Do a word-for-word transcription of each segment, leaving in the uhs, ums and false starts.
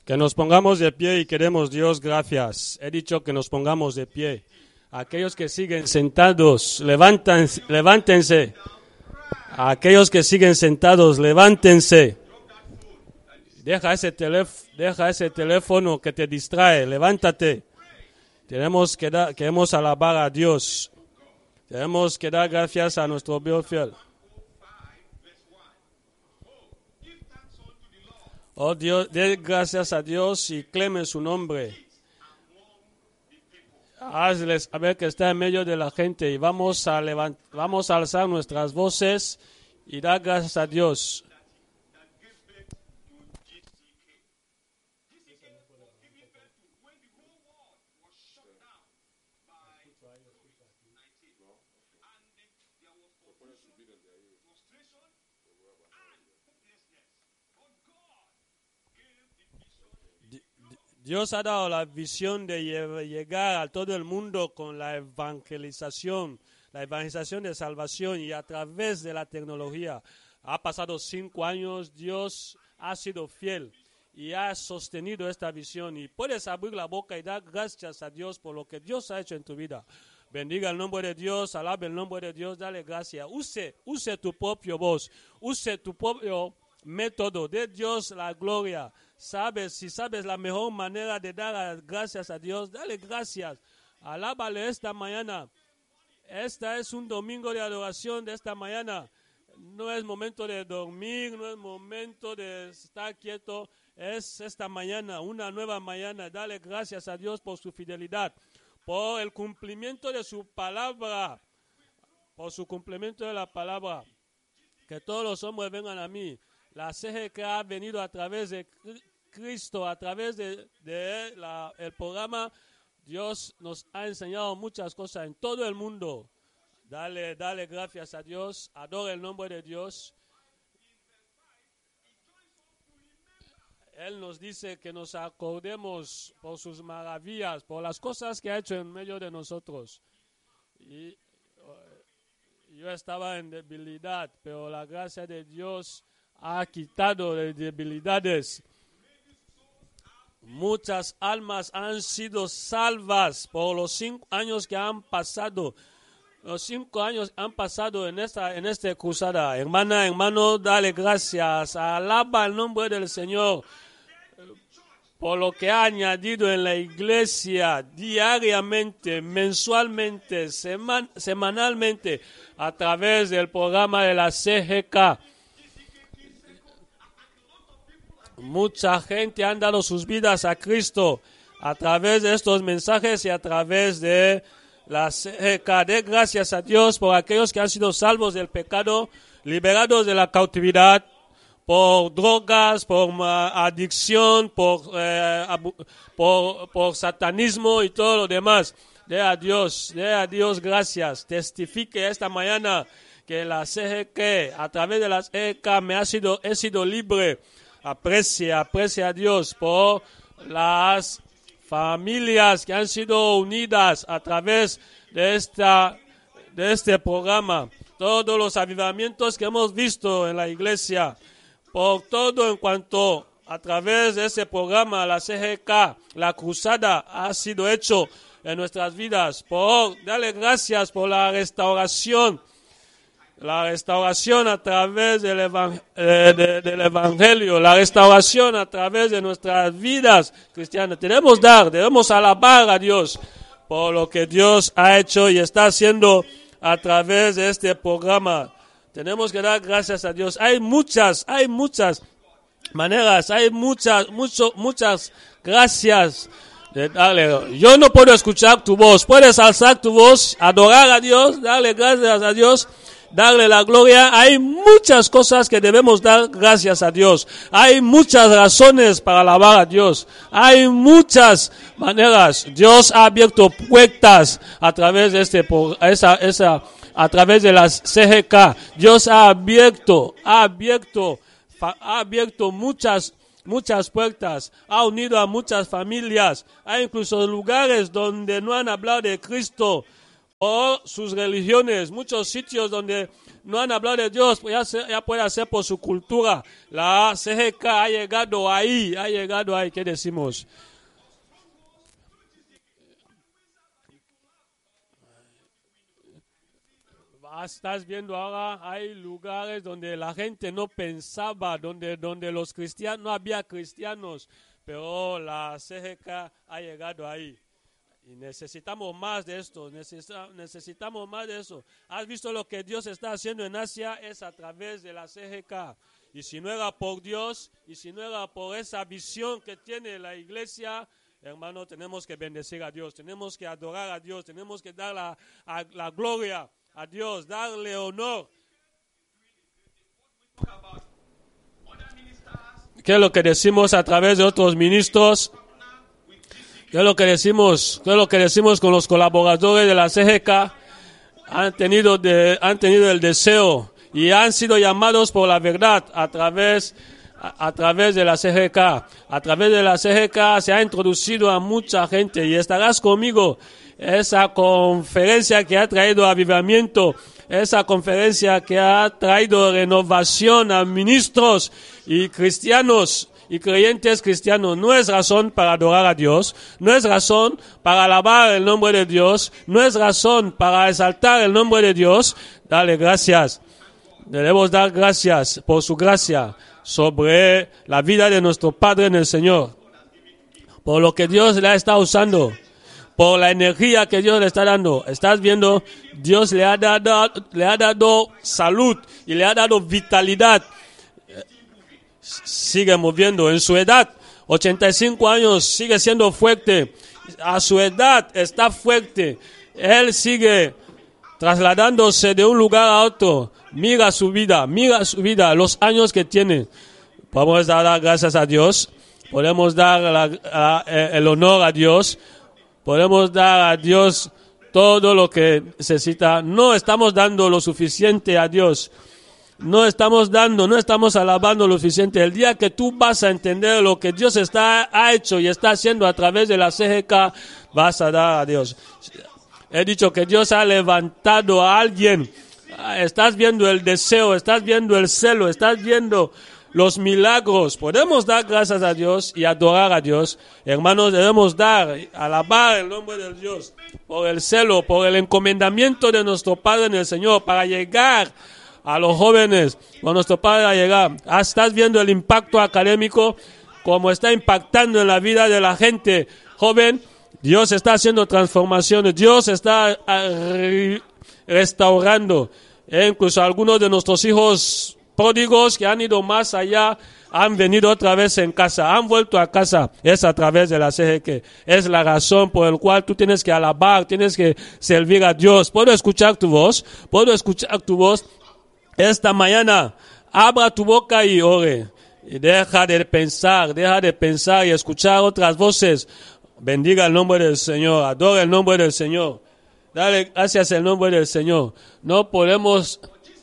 Que nos pongamos de pie y queremos Dios gracias. He dicho que nos pongamos de pie. Aquellos que siguen sentados, levántense. levántense. Aquellos que siguen sentados, levántense. Deja ese, teléf- deja ese teléfono que te distrae, levántate. Tenemos que dar, queremos alabar a Dios. Tenemos que dar gracias a nuestro Dios fiel. Oh Dios, dé gracias a Dios y clame su nombre. Hazles saber que está en medio de la gente y vamos a levant- vamos a alzar nuestras voces y dar gracias a Dios. Dios ha dado la visión de llegar a todo el mundo con la evangelización, la evangelización de salvación y a través de la tecnología. Ha pasado cinco años, Dios ha sido fiel y ha sostenido esta visión. Y puedes abrir la boca y dar gracias a Dios por lo que Dios ha hecho en tu vida. Bendiga el nombre de Dios, alabe el nombre de Dios, dale gracias. Use, use tu propia voz, use tu propio método, de Dios la gloria. Sabes, si sabes la mejor manera de dar gracias a Dios, dale gracias. Alábale esta mañana. Esta es un domingo de adoración de esta mañana. No es momento de dormir, no es momento de estar quieto. Es esta mañana, una nueva mañana. Dale gracias a Dios por su fidelidad, por el cumplimiento de su palabra, por su cumplimiento de la palabra. Que todos los hombres vengan a mí. La C G K ha venido a través de Cristo, a través de, de la, el programa. Dios nos ha enseñado muchas cosas en todo el mundo. Dale, dale gracias a Dios. Adora el nombre de Dios. Él nos dice que nos acordemos por sus maravillas, por las cosas que ha hecho en medio de nosotros. Y yo estaba en debilidad, pero la gracia de Dios ha quitado las debilidades. Muchas almas han sido salvas por los cinco años que han pasado. Los cinco años han pasado en esta, en esta cruzada. Hermana, hermano, dale gracias. Alaba el nombre del Señor por lo que ha añadido en la iglesia diariamente, mensualmente, seman, semanalmente, a través del programa de la C G K. Mucha gente ha dado sus vidas a Cristo a través de estos mensajes y a través de la C G K. De gracias a Dios por aquellos que han sido salvos del pecado, liberados de la cautividad, por drogas, por uh, adicción, por, eh, abu- por, por satanismo y todo lo demás. De a Dios, de a Dios gracias. Testifique esta mañana que la C G K, a través de la C G K, me ha sido, he sido libre. Aprecie, aprecie a Dios por las familias que han sido unidas a través de esta, de este programa. Todos los avivamientos que hemos visto en la iglesia, por todo en cuanto a través de ese programa, la C G K, la cruzada ha sido hecho en nuestras vidas. Por darle gracias por la restauración. La restauración a través del, evang- eh, de, del Evangelio, la restauración a través de nuestras vidas cristianas. Debemos dar, debemos alabar a Dios por lo que Dios ha hecho y está haciendo a través de este programa. Tenemos que dar gracias a Dios. Hay muchas, hay muchas maneras, hay muchas, mucho, muchas gracias de darle. Yo no puedo escuchar tu voz. Puedes alzar tu voz, adorar a Dios, darle gracias a Dios, darle la gloria. Hay muchas cosas que debemos dar gracias a Dios. Hay muchas razones para alabar a Dios. Hay muchas maneras. Dios ha abierto puertas a través de este, esa, esa, a través de la C G K. Dios ha abierto, ha abierto, ha abierto muchas muchas puertas, ha unido a muchas familias. Hay incluso lugares donde no han hablado de Cristo o sus religiones, muchos sitios donde no han hablado de Dios, pues ya, se, ya puede hacer por su cultura. La C G K ha llegado ahí, ha llegado ahí, ¿qué decimos? Estás viendo ahora, hay lugares donde la gente no pensaba, donde, donde los cristianos, no había cristianos, pero la C G K ha llegado ahí. Y necesitamos más de esto, necesita, necesitamos más de eso. ¿Has visto lo que Dios está haciendo en Asia? Es a través de la C G K. Y si no era por Dios, y si no era por esa visión que tiene la iglesia, hermano, tenemos que bendecir a Dios, tenemos que adorar a Dios, tenemos que dar la, a, la gloria a Dios, darle honor. ¿Qué es lo que decimos a través de otros ministros? ¿Qué es lo que decimos? ¿Qué es lo que decimos con los colaboradores de la C G K? Han tenido, de, han tenido el deseo y han sido llamados por la verdad a través, a, a través de la C G K. A través de la C G K se ha introducido a mucha gente y estarás conmigo. Esa conferencia que ha traído avivamiento, esa conferencia que ha traído renovación a ministros y cristianos y creyentes cristianos, no es razón para adorar a Dios, no es razón para alabar el nombre de Dios, no es razón para exaltar el nombre de Dios. Dale gracias, debemos dar gracias por su gracia sobre la vida de nuestro Padre en el Señor, por lo que Dios le ha estado usando, por la energía que Dios le está dando. Estás viendo, Dios le ha dado, le ha dado salud y le ha dado vitalidad. Sigue moviendo. En su edad, ochenta y cinco años, sigue siendo fuerte. A su edad está fuerte. Él sigue trasladándose de un lugar a otro. Mira su vida, mira su vida, los años que tiene. Podemos dar gracias a Dios. Podemos dar la, la, el honor a Dios. Podemos dar a Dios todo lo que necesita. No estamos dando lo suficiente a Dios. No estamos dando, no estamos alabando lo suficiente. El día que tú vas a entender lo que Dios está, ha hecho y está haciendo a través de la C G K, vas a dar a Dios. He dicho que Dios ha levantado a alguien. Estás viendo el deseo, estás viendo el celo, estás viendo los milagros. Podemos dar gracias a Dios y adorar a Dios. Hermanos, debemos dar, alabar el nombre de Dios por el celo, por el encomendamiento de nuestro Padre en el Señor para llegar a los jóvenes, cuando nuestro Padre va a llegar. Estás viendo el impacto académico, como está impactando en la vida de la gente joven. Dios está haciendo transformaciones, Dios está restaurando. E incluso algunos de nuestros hijos pródigos que han ido más allá, han venido otra vez en casa, han vuelto a casa. Es a través de la C G K. Es la razón por la cual tú tienes que alabar, tienes que servir a Dios. ¿Puedo escuchar tu voz? ¿Puedo escuchar tu voz? Esta mañana, abra tu boca y ore. Y deja de pensar, deja de pensar y escuchar otras voces. Bendiga el nombre del Señor, adora el nombre del Señor. Dale gracias al nombre del Señor. No podemos...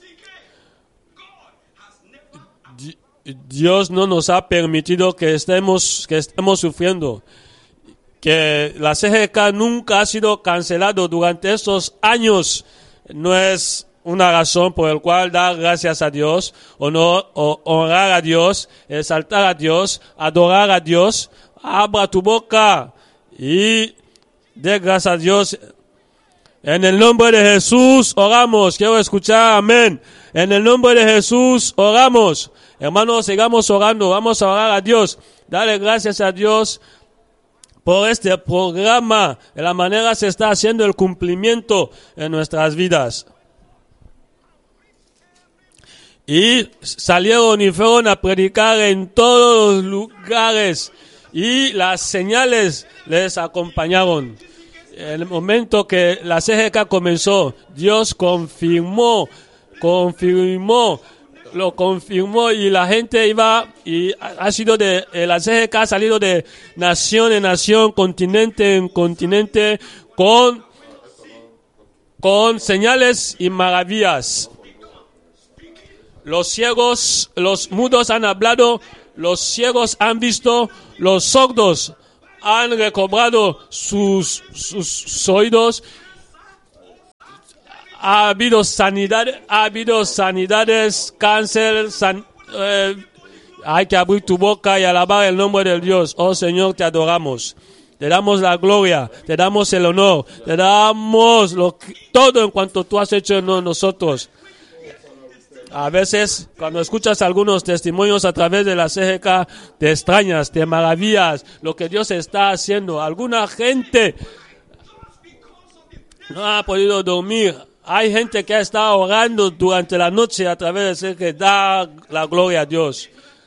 Dios no nos ha permitido que estemos, que estemos sufriendo. Que la C G K nunca ha sido cancelado durante estos años. No es una razón por la cual dar gracias a Dios, honor, o honrar a Dios, exaltar a Dios, adorar a Dios. Abra tu boca y dé gracias a Dios. En el nombre de Jesús oramos. Quiero escuchar amén. En el nombre de Jesús oramos. Hermanos, sigamos orando. Vamos a orar a Dios. Dale gracias a Dios por este programa. De la manera se está haciendo el cumplimiento en nuestras vidas. Y salieron y fueron a predicar en todos los lugares. Y las señales les acompañaron. En el momento que la C G K comenzó, Dios confirmó, confirmó, lo confirmó y la gente iba y ha sido de, la C G K ha salido de nación en nación, continente en continente, con, con señales y maravillas. Los ciegos, los mudos han hablado, los ciegos han visto, los sordos han recobrado sus, sus, sus oídos. ha habido sanidad, ha habido sanidades, cáncer, san, eh, hay que abrir tu boca y alabar el nombre de Dios. Oh Señor, te adoramos. Te damos la gloria, te damos el honor, te damos lo, todo en cuanto tú has hecho en nosotros. A veces, cuando escuchas algunos testimonios a través de la C G K, te extrañas, te maravillas lo que Dios está haciendo. Alguna gente no ha podido dormir. Hay gente que ha estado orando durante la noche a través de C G K. Da la gloria a Dios.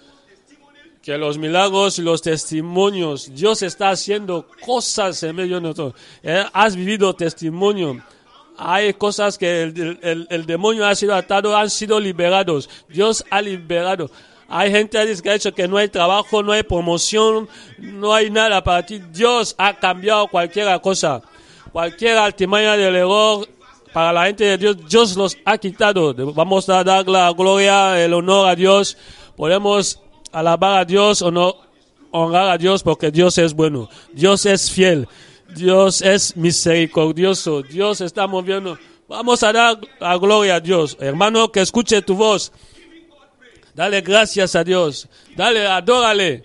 Que los milagros y los testimonios, Dios está haciendo cosas en medio de nosotros. ¿Eh? Has vivido testimonio. Hay cosas que el, el, el demonio ha sido atado, han sido liberados. Dios ha liberado. Hay gente que ha dicho que no hay trabajo, no hay promoción, no hay nada para ti. Dios ha cambiado cualquier cosa. Cualquier altimaña del error para la gente de Dios, Dios los ha quitado. Vamos a dar la gloria, el honor a Dios. Podemos alabar a Dios o no honrar a Dios porque Dios es bueno. Dios es fiel. Dios es misericordioso. Dios está moviendo. Vamos a dar la gloria a Dios. Hermano, que escuche tu voz. Dale gracias a Dios. Dale, adórale.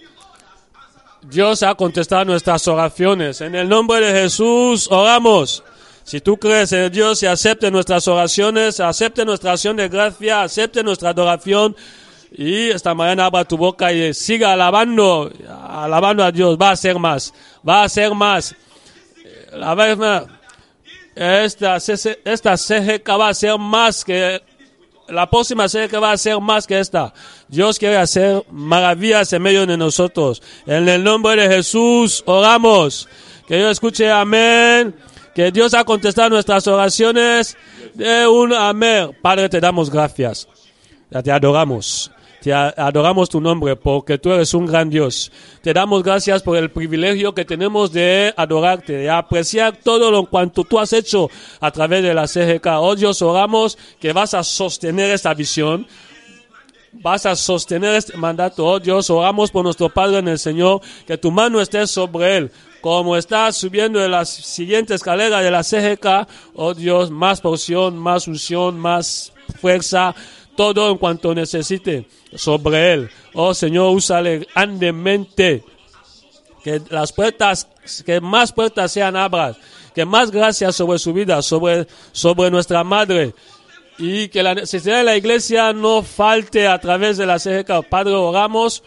Dios ha contestado nuestras oraciones. En el nombre de Jesús oramos. Si tú crees en Dios y acepte nuestras oraciones, acepte nuestra acción de gracia, acepte nuestra adoración. Y esta mañana abra tu boca y siga alabando, alabando a Dios. Va a hacer más. Va a hacer más. La verdad, esta, esta C G K va a ser más que la próxima C G K va a ser más que esta. Dios quiere hacer maravillas en medio de nosotros. En el nombre de Jesús oramos. Que Dios escuche amén. Que Dios ha contestado nuestras oraciones de un amén. Padre, te damos gracias. Te adoramos. Te adoramos tu nombre porque tú eres un gran Dios. Te damos gracias por el privilegio que tenemos de adorarte, de apreciar todo lo cuanto tú has hecho a través de la C G K. Oh Dios, oramos que vas a sostener esta visión. Vas a sostener este mandato. Oh Dios, oramos por nuestro Padre en el Señor, que tu mano esté sobre él. Como está subiendo en la siguiente escalera de la C G K, oh Dios, más porción, más unción, más fuerza, todo en cuanto necesite sobre él. Oh Señor, úsale grandemente. Que las puertas, que más puertas sean abiertas. Que más gracias sobre su vida, sobre, sobre nuestra madre. Y que la necesidad de la iglesia no falte a través de la C G K. Padre, oramos.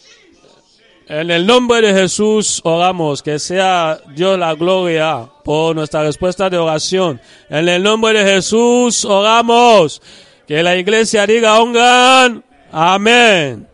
En el nombre de Jesús oramos. Que sea Dios la gloria por nuestra respuesta de oración. En el nombre de Jesús oramos. Que la iglesia diga un gran amén.